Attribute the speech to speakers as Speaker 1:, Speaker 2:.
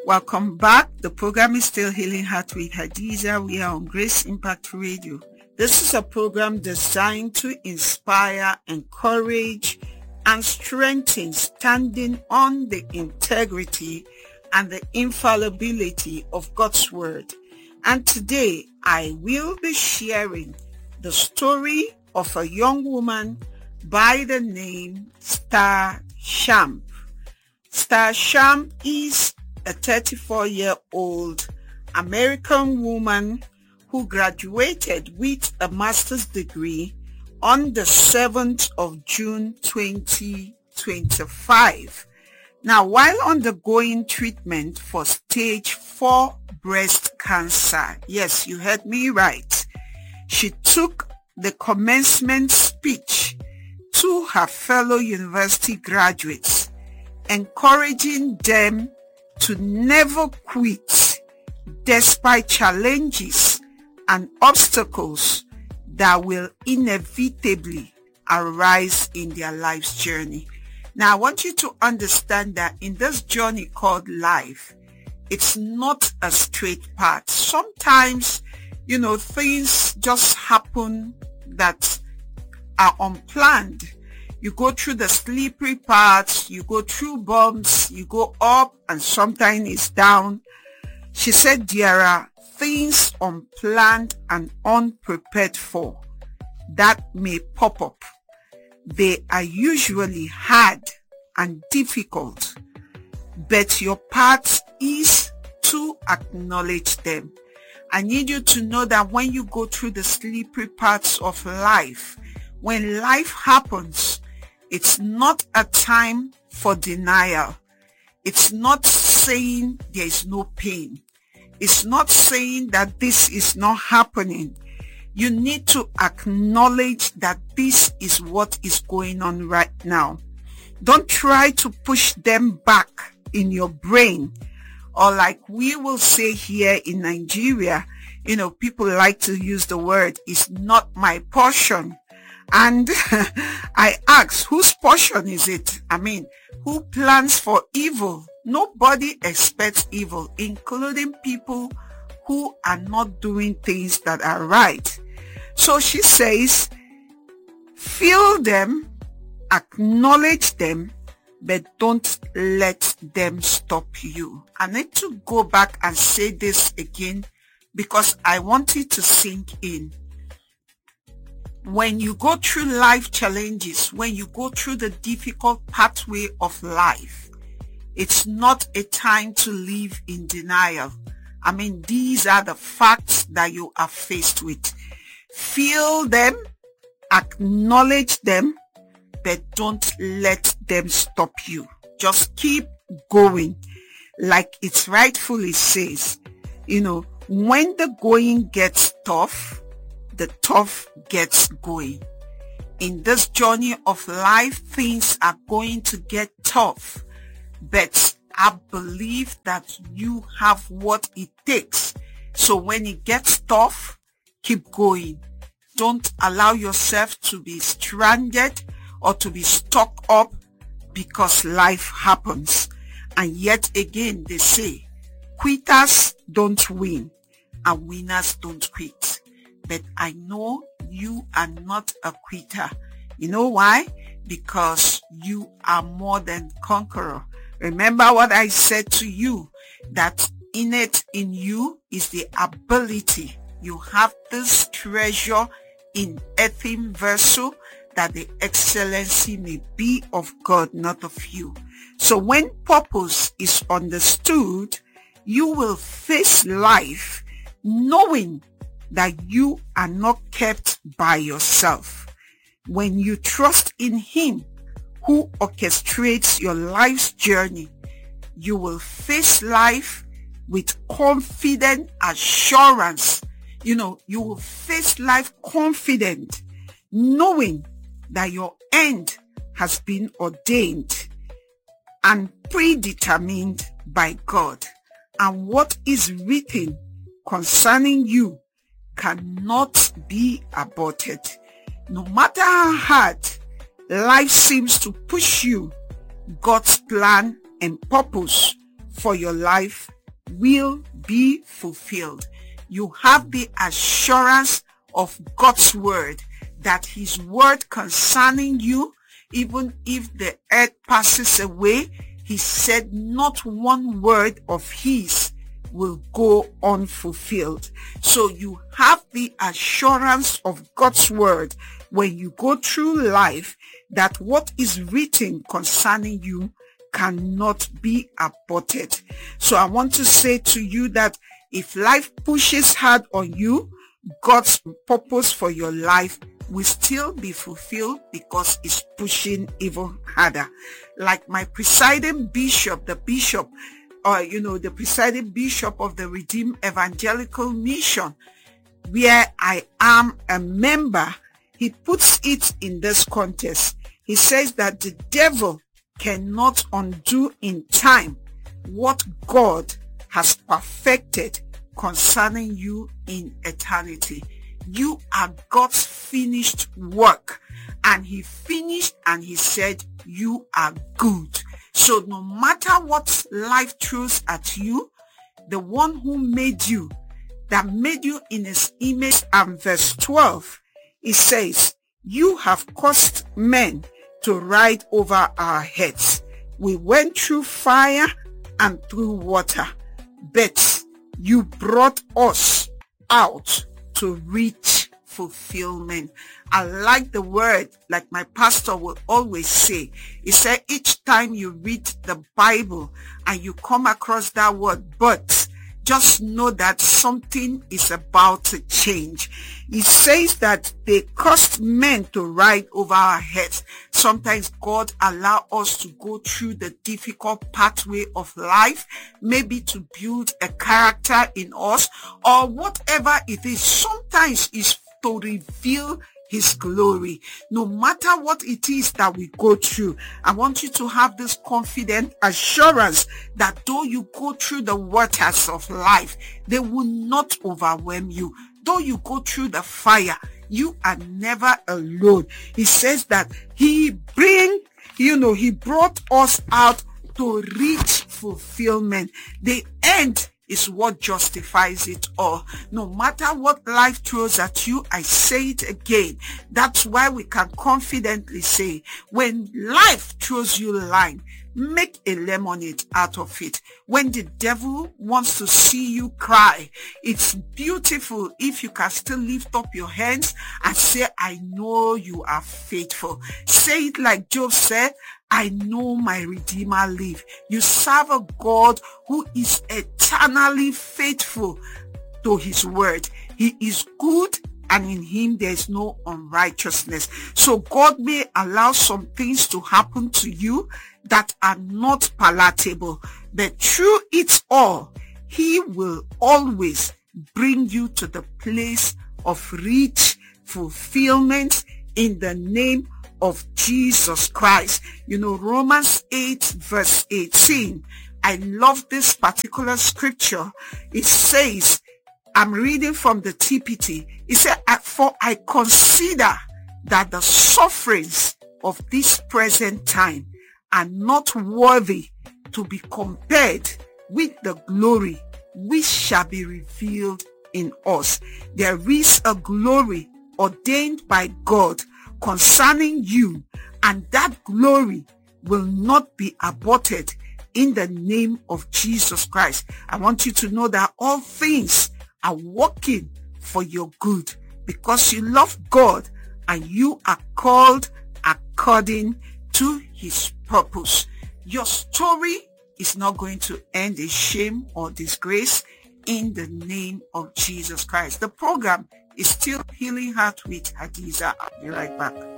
Speaker 1: Welcome back. The program is still Healing Heart with Hadiza. We are on Grace Impact Radio. This is a program designed to inspire, encourage, and strengthen standing on the integrity and the infallibility of God's Word. And today I will be sharing the story of a young woman by the name Star Champ. Star Champ is a 34-year-old American woman who graduated with a master's degree on the 7th of June 2025. Now, while undergoing treatment for stage 4 breast cancer, yes, you heard me right, she took the commencement speech to her fellow university graduates, encouraging them to never quit despite challenges and obstacles that will inevitably arise in their life's journey. Now, I want you to understand that in this journey called life, it's not a straight path. Sometimes, things just happen that are unplanned. You go through the slippery paths, you go through bumps, you go up and sometimes it's down. She said there are things unplanned and unprepared for that may pop up. They are usually hard and difficult, but your part is to acknowledge them. I need you to know that when you go through the slippery paths of life, when life happens, it's not a time for denial. It's not saying there is no pain. It's not saying that this is not happening. You need to acknowledge that this is what is going on right now. Don't try to push them back in your brain, or like we will say here in Nigeria, people like to use the word, it's not my portion. And I ask, whose portion is it? Who plans for evil? Nobody expects evil, including people who are not doing things that are right. So she says, feel them, acknowledge them, but don't let them stop you. I need to go back and say this again because I want it to sink in. When you go through life challenges, when you go through the difficult pathway of life, it's not a time to live in denial. These are the facts that you are faced with. Feel them, acknowledge them, but don't let them stop you. Just keep going. Like it rightfully says, when the going gets tough, the tough gets going. In this journey of life, things are going to get tough, but I believe that you have what it takes. So when it gets tough, keep going. Don't allow yourself to be stranded or to be stuck up because life happens. And yet again, they say, quitters don't win and winners don't quit. But I know you are not a quitter. You know why? Because you are more than conqueror. Remember what I said to you, that innate in you is the ability. You have this treasure in earthen vessel, that the excellency may be of God, not of you. So when purpose is understood, you will face life knowing that you are not kept by yourself. When you trust in Him who orchestrates your life's journey, you will face life with confident assurance. You will face life confident, knowing that your end has been ordained and predetermined by God. And what is written concerning you cannot be aborted. No matter how hard life seems to push you, God's plan and purpose for your life will be fulfilled. You have the assurance of God's word, that his word concerning you, even if the earth passes away, he said not one word of his will go unfulfilled. So you have the assurance of God's word when you go through life, that what is written concerning you cannot be aborted. So I want to say to you that if life pushes hard on you, God's purpose for your life will still be fulfilled, because it's pushing even harder. Like my presiding bishop, the presiding bishop of the Redeemed Evangelical Mission, where I am a member, he puts it in this context. He says that the devil cannot undo in time what God has perfected concerning you in eternity. You are God's finished work, and he finished and he said you are good. So no matter what life throws at you, the one who made you, that made you in his image, and verse 12, it says, you have caused men to ride over our heads. We went through fire and through water, but you brought us out to reach fulfillment. I like the word, like my pastor will always say. He said each time you read the Bible and you come across that word, but, just know that something is about to change. He says that they caused men to ride over our heads. Sometimes God allows us to go through the difficult pathway of life, maybe to build a character in us, or whatever it is. Sometimes it's to reveal his glory. No matter what it is that we go through, I want you to have this confident assurance that though you go through the waters of life, they will not overwhelm you. Though you go through the fire, you are never alone. He says that he brought us out to reach fulfillment. The end is what justifies it all. No matter what life throws at you, I say it again. That's why we can confidently say, when life throws you line, make a lemonade out of it. When the devil wants to see you cry, it's beautiful if you can still lift up your hands and say, I know you are faithful. Say it like Job said, I know my Redeemer lives. You serve a God who is eternally faithful to his word. He is good, and in him there is no unrighteousness. So God may allow some things to happen to you that are not palatable, but through it all, he will always bring you to the place of rich fulfillment in the name of Jesus Christ. Romans 8 verse 18. I love this particular scripture. It says, I'm reading from the TPT. It said, for I consider that the sufferings of this present time are not worthy to be compared with the glory which shall be revealed in us. There is a glory ordained by God concerning you, and that glory will not be aborted in the name of Jesus Christ. I want you to know that all things are working for your good because you love God and you are called according to his purpose. Your story is not going to end in shame or disgrace in the name of Jesus Christ. The program is still Healing Heart with Hadiza. I'll be right back.